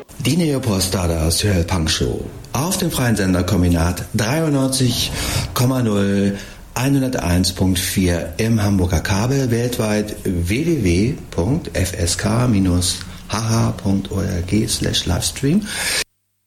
Die Neopostada Surreal Punk Show auf dem freien Senderkombinat 93,0 101.4 im Hamburger Kabel, weltweit www.fsk-hh.org/Livestream.